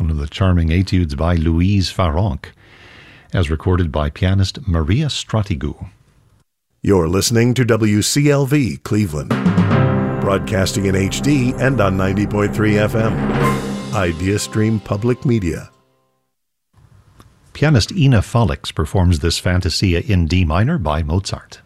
one of the charming etudes by Louise Farrenc, as recorded by pianist Maria Stratigou. You're listening to WCLV Cleveland, broadcasting in HD and on 90.3 FM. IdeaStream Public Media. Pianist Ina Felix performs this Fantasia in D minor by Mozart.